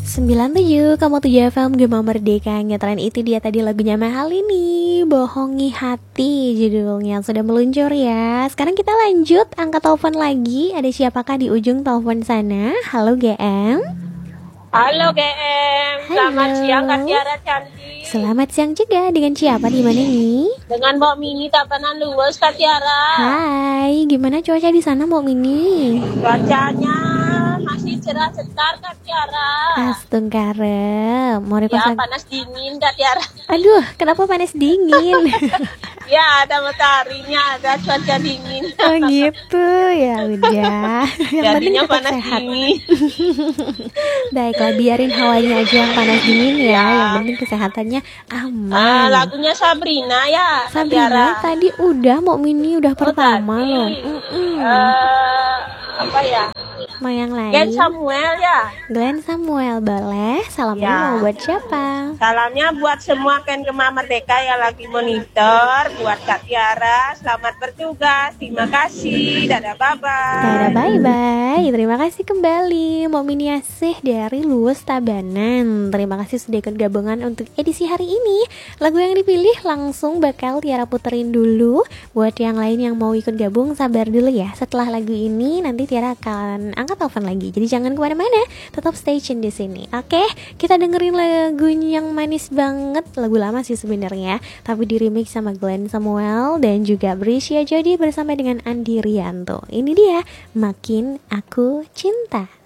97,7 FM Gema Merdeka. Ngetren itu dia tadi lagunya Mahal ini, Bohongi Hati judulnya. Sudah meluncur ya. Sekarang kita lanjut, angkat telepon lagi. Ada siapakah di ujung telepon sana? Halo GM. Halo GM. Selamat siang Kak Tiara cantik. Selamat siang juga. Dengan siapa di mana nih? Dengan Mbak Mini Tabanan Luas Kak Tiara. Hai, gimana cuaca di sana Mbak Mini? Cuacanya masih cerah setar Kak Tiara. Astungkare, mau request Ya panas dingin Kak Tiara. Aduh, kenapa panas dingin? Ya ada mataharinya, ada cuaca dingin. Oh gitu, ya udah. Yang penting Jadinya tetap panas sehat. dingin. Baiklah, biarin hawanya aja yang panas dingin ya. Yang penting kesehatannya aman. Lagunya Sabrina ya Kak Sabrina Tiara. tadi udah, Mbak Mini udah pertama tadi. loh. Apa ya? Mau yang lain? Glenn Samuel ya. Glenn Samuel, boleh. Salamnya Ya. mau buat siapa? Salamnya buat semua Gema Merdeka yang lagi monitor. Buat Kak Tiara, selamat bertugas. Terima kasih. Dadah, bye-bye. Dadah, bye-bye. Terima kasih kembali Mbak Mini Asih dari Luwes Tabanan. Terima kasih sudah ikut gabungan untuk edisi hari ini. Lagu yang dipilih langsung bakal Tiara puterin dulu. Buat yang lain yang mau ikut gabung, sabar dulu ya. Setelah lagu ini nanti Tiara akan angkat telepon lagi. Jadi jangan kemana-mana, tetap stay tune di sini. Oke, kita dengerin lagunya yang manis banget. Lagu lama sih sebenarnya, tapi di remix sama Glenn Samuel dan juga Brisya Jody bersama dengan Andi Rianto. Ini dia, Makin Aku Cinta.